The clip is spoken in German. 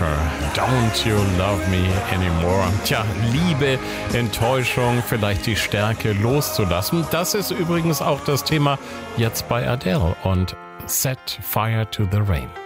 Walker, Don't You Love Me Anymore. Tja, Liebe, Enttäuschung, vielleicht die Stärke loszulassen. Das ist übrigens auch das Thema jetzt bei Adele und Set Fire to the Rain.